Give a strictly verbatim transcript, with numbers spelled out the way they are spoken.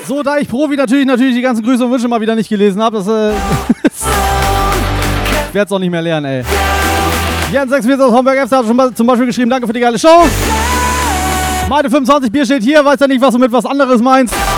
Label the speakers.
Speaker 1: So, da ich Profi natürlich natürlich die ganzen Grüße und Wünsche mal wieder nicht gelesen habe, das äh, ich werde es auch nicht mehr lernen, ey. Jens sechsundvierzig aus Homberg F hat schon mal zum Beispiel geschrieben, danke für die geile Show. Meine fünfundzwanzig Bier steht hier, weiß ja nicht, was du mit was anderes meinst.